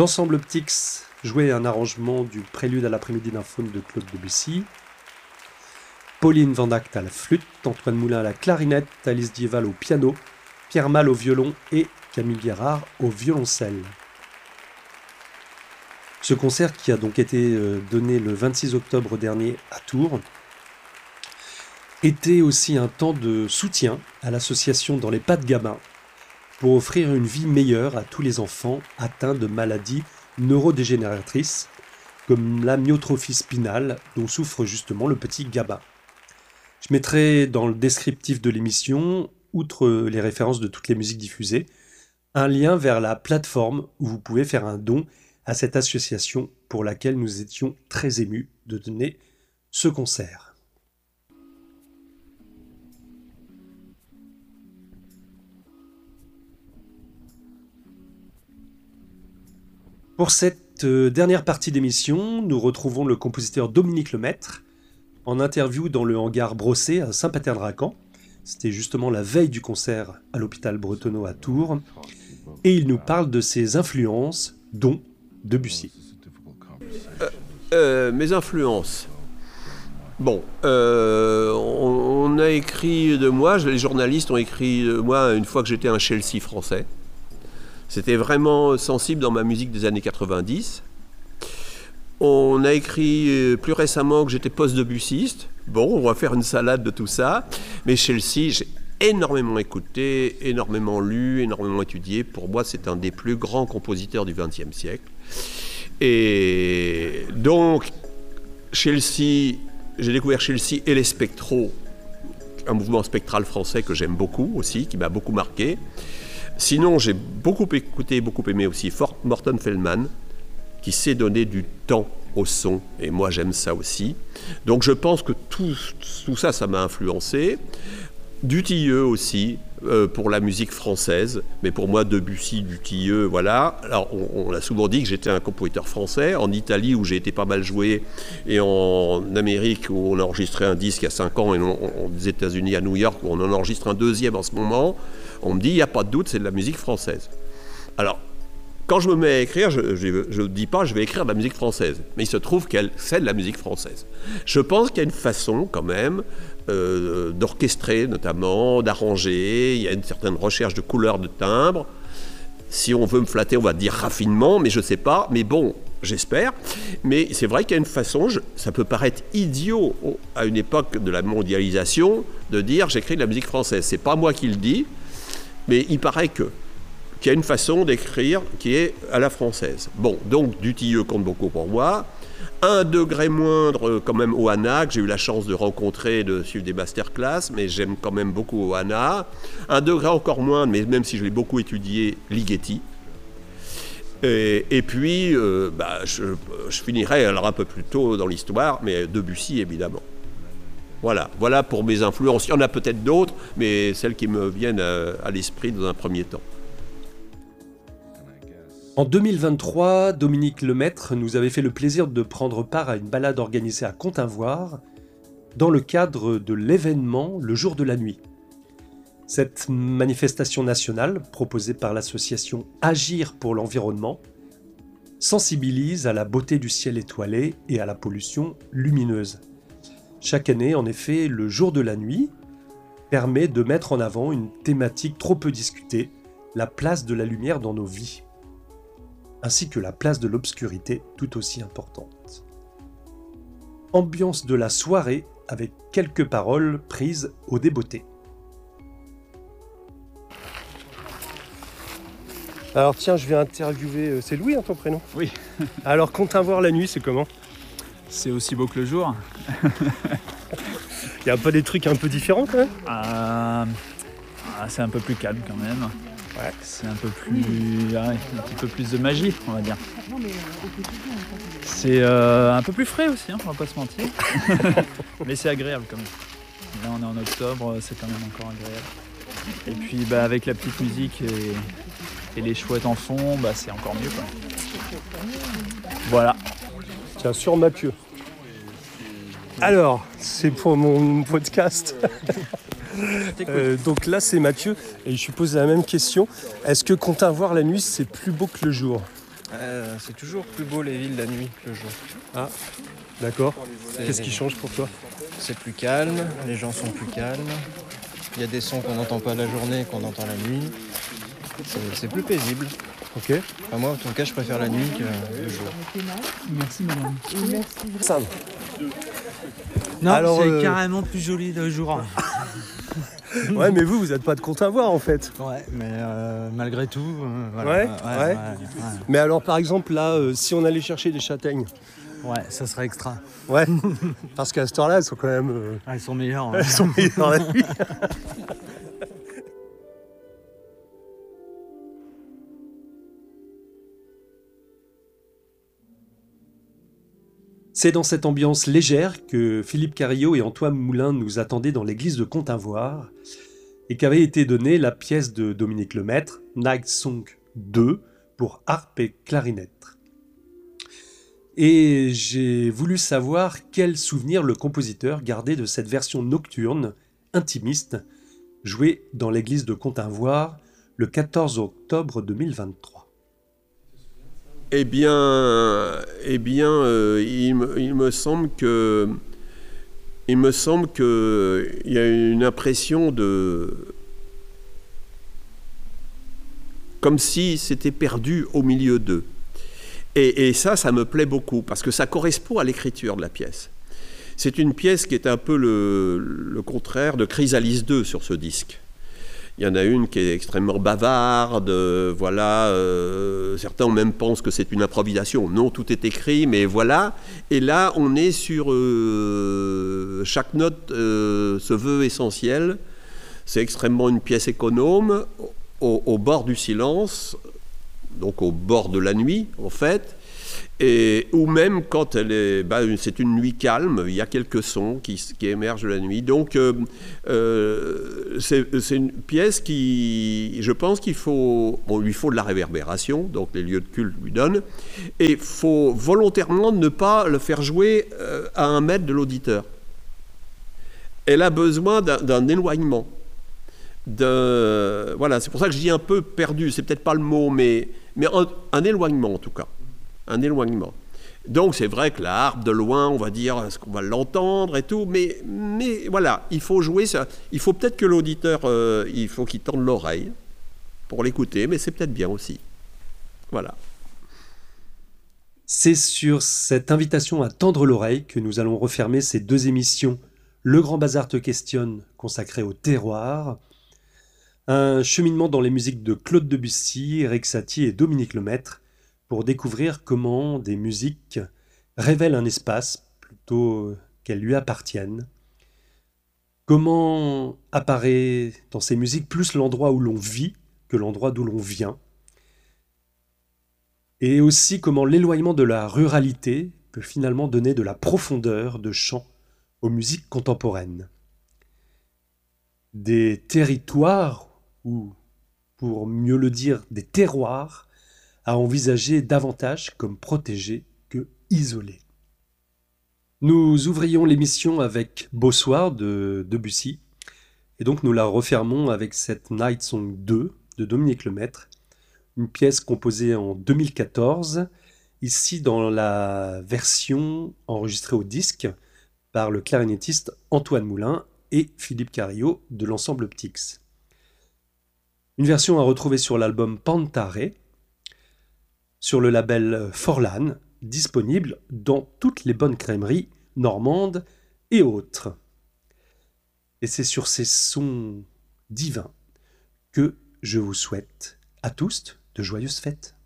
L'ensemble Ptix jouait un arrangement du Prélude à l'après-midi d'un faune de Claude Debussy. Pauline Van Agt à la flûte, Antoine Moulin à la clarinette, Alice Dieval au piano, Pierre Mal au violon et Camille Guérard au violoncelle. Ce concert, qui a donc été donné le 26 octobre dernier à Tours, était aussi un temps de soutien à l'association Dans les pas de Gabin pour offrir une vie meilleure à tous les enfants atteints de maladies neurodégénératrices comme la myotrophie spinale dont souffre justement le petit Gabin. Je mettrai dans le descriptif de l'émission, outre les références de toutes les musiques diffusées, un lien vers la plateforme où vous pouvez faire un don à cette association pour laquelle nous étions très émus de donner ce concert. Pour cette dernière partie d'émission, nous retrouvons le compositeur Dominique Lemaître en interview dans le hangar Brossé à Saint-Pater-de-Racan. C'était justement la veille du concert à l'hôpital Bretonneau à Tours. Et il nous parle de ses influences, dont Debussy. Mes influences. Bon, on a écrit de moi, les journalistes ont écrit de moi une fois que j'étais un Chelsea français. C'était vraiment sensible dans ma musique des années 90. On a écrit plus récemment que j'étais post-debussiste. Bon, on va faire une salade de tout ça. Mais Chelsea, j'ai énormément écouté, énormément lu, énormément étudié. Pour moi, c'est un des plus grands compositeurs du XXe siècle. Et donc, Chelsea, j'ai découvert Chelsea et les Spectros, un mouvement spectral français que j'aime beaucoup aussi, qui m'a beaucoup marqué. Sinon, j'ai beaucoup écouté, beaucoup aimé aussi Morton Feldman, qui sait donner du temps au son, et moi j'aime ça aussi. Donc je pense que tout ça, ça m'a influencé. Dutilleux aussi, pour la musique française, mais pour moi Debussy, Dutilleux, voilà. Alors on a souvent dit que j'étais un compositeur français, en Italie où j'ai été pas mal joué, et en Amérique où on a enregistré un disque il y a 5 ans, et aux États-Unis, à New York, où on en enregistre un deuxième en ce moment, on me dit, il n'y a pas de doute, c'est de la musique française. Alors, quand je me mets à écrire, je ne dis pas je vais écrire de la musique française, mais il se trouve que c'est de la musique française. Je pense qu'il y a une façon quand même d'orchestrer notamment, d'arranger, il y a une certaine recherche de couleurs, de timbres. Si on veut me flatter, on va dire raffinement, mais je ne sais pas, mais bon, j'espère. Mais c'est vrai qu'il y a une façon, ça peut paraître idiot à une époque de la mondialisation, de dire j'écris de la musique française. C'est pas moi qui le dis, mais il paraît qu'il y a une façon d'écrire qui est à la française. Bon, donc Dutilleux compte beaucoup pour moi. Un degré moindre quand même Oana, que j'ai eu la chance de rencontrer, de suivre des masterclass, mais j'aime quand même beaucoup Oana. Un degré encore moindre, mais même si je l'ai beaucoup étudié, Ligeti. Et puis, je finirai alors un peu plus tôt dans l'histoire, mais Debussy évidemment. Voilà pour mes influences. Il y en a peut-être d'autres, mais celles qui me viennent à l'esprit dans un premier temps. En 2023, Dominique Lemaître nous avait fait le plaisir de prendre part à une balade organisée à Comtainvoire dans le cadre de l'événement Le Jour de la Nuit. Cette manifestation nationale, proposée par l'association Agir pour l'environnement, sensibilise à la beauté du ciel étoilé et à la pollution lumineuse. Chaque année, en effet, le Jour de la Nuit permet de mettre en avant une thématique trop peu discutée, la place de la lumière dans nos vies, ainsi que la place de l'obscurité tout aussi importante. Ambiance de la soirée avec quelques paroles prises au débeauté. Alors tiens, je vais interviewer... C'est Louis, ton prénom ? Oui. Alors, Comtainvoire la nuit, c'est comment ? C'est aussi beau que le jour. Il y a pas des trucs un peu différents quand même ? C'est un peu plus calme quand même. Ouais. C'est un peu plus... un petit peu plus de magie, on va dire. C'est un peu plus frais aussi, on va pas se mentir. Mais c'est agréable quand même. Là on est en octobre, c'est quand même encore agréable. Et puis avec la petite musique et les chouettes en fond, c'est encore mieux quoi. Voilà. Tiens, sur Mathieu. Alors, c'est pour mon podcast. Donc là, c'est Mathieu et je lui pose la même question. Est-ce que Comtainvoire la nuit, c'est plus beau que le jour ? C'est toujours plus beau les villes la nuit que le jour. Ah, d'accord. C'est- Qu'est-ce qui change pour toi? C'est plus calme, les gens sont plus calmes. Il y a des sons qu'on n'entend pas la journée qu'on entend la nuit. C'est plus paisible. Ok. Enfin, moi, en tout cas, je préfère la nuit que le jour. Merci madame. Sam. Non, Alors, c'est carrément plus joli de jour. Ouais, mais vous n'êtes pas de compte à voir en fait. Ouais, mais malgré tout, voilà. Ouais. Mais alors, par exemple, là, si on allait chercher des châtaignes, Ouais, ça serait extra. ouais, parce qu'à cette heure-là, elles sont quand même. Ah, ils sont meilleurs. Elles sont meilleures la nuit. C'est dans cette ambiance légère que Philippe Carillo et Antoine Moulin nous attendaient dans l'église de Comtinvoire et qu'avait été donnée la pièce de Dominique Lemaître, Night Song 2, pour harpe et clarinette. Et j'ai voulu savoir quel souvenir le compositeur gardait de cette version nocturne, intimiste, jouée dans l'église de Comtinvoire le 14 octobre 2023. Eh bien, il me semble que il y a une impression de comme si c'était perdu au milieu d'eux. Et ça me plaît beaucoup parce que ça correspond à l'écriture de la pièce. C'est une pièce qui est un peu le contraire de Chrysalis 2 sur ce disque. Il y en a une qui est extrêmement bavarde, voilà, certains même pensent que c'est une improvisation. Non, tout est écrit, mais voilà. Et là, on est sur chaque note se veut essentielle. C'est extrêmement une pièce économe, au bord du silence, donc au bord de la nuit, en fait. Ou même quand c'est une nuit calme, il y a quelques sons qui émergent de la nuit. Donc c'est une pièce qui, je pense qu'il faut, lui faut de la réverbération, donc les lieux de culte lui donnent, et il faut volontairement ne pas le faire jouer à 1 mètre de l'auditeur. Elle a besoin d'un éloignement. Voilà, c'est pour ça que je dis un peu perdu, c'est peut-être pas le mot, mais un éloignement en tout cas. Un éloignement. Donc c'est vrai que la harpe de loin, on va dire, est-ce qu'on va l'entendre et tout, mais voilà, il faut jouer ça. Il faut peut-être que l'auditeur, il faut qu'il tende l'oreille pour l'écouter, mais c'est peut-être bien aussi. Voilà. C'est sur cette invitation à tendre l'oreille que nous allons refermer ces 2 émissions. Le Grand Bazar te questionne, consacré au terroir. Un cheminement dans les musiques de Claude Debussy, Erik Satie et Dominique Lemaître, pour découvrir comment des musiques révèlent un espace plutôt qu'elles lui appartiennent. Comment apparaît dans ces musiques plus l'endroit où l'on vit que l'endroit d'où l'on vient. Et aussi comment l'éloignement de la ruralité peut finalement donner de la profondeur de chant aux musiques contemporaines. Des territoires, ou pour mieux le dire, des terroirs, à envisager davantage comme protégés que isolés. Nous ouvrions l'émission avec Beau Soir de Debussy, et donc nous la refermons avec cette Night Song 2 de Dominique Lemaître, une pièce composée en 2014, ici dans la version enregistrée au disque par le clarinettiste Antoine Moulin et Philippe Carillo de l'ensemble Ptix. Une version à retrouver sur l'album Pantare, sur le label Forlan, disponible dans toutes les bonnes crèmeries normandes et autres. Et c'est sur ces sons divins que je vous souhaite à tous de joyeuses fêtes.